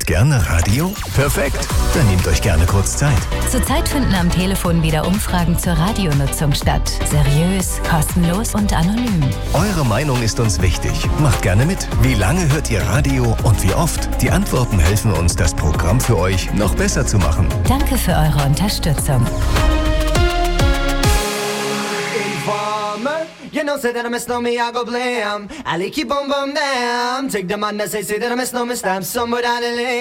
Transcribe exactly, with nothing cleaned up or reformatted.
Hört gerne Radio? Perfekt, dann nehmt euch gerne kurz Zeit. Zurzeit finden am Telefon wieder Umfragen zur Radionutzung statt. Seriös, kostenlos und anonym. Eure Meinung ist uns wichtig. Macht gerne mit. Wie lange hört ihr Radio und wie oft? Die Antworten helfen uns, das Programm für euch noch besser zu machen. Danke für eure Unterstützung. You know, say that I miss no me, I go blam. I like you boom boom damn. Take the man that say, say that I miss no me, stab somewhere down the lane.